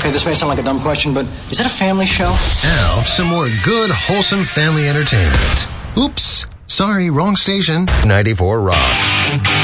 Okay, this may sound like a dumb question, but is it a family show? Now, some more good, wholesome family entertainment. Oops. Sorry, wrong station. 94 Rock.